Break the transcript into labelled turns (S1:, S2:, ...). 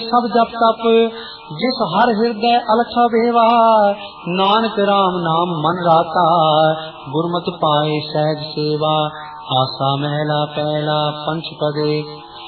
S1: सब जप तप, जिस हर हृदय अलख बेवा, नानक राम नाम मन राता, गुरमत पाए सहज सेवा, आसा महला पहला पंच पदे।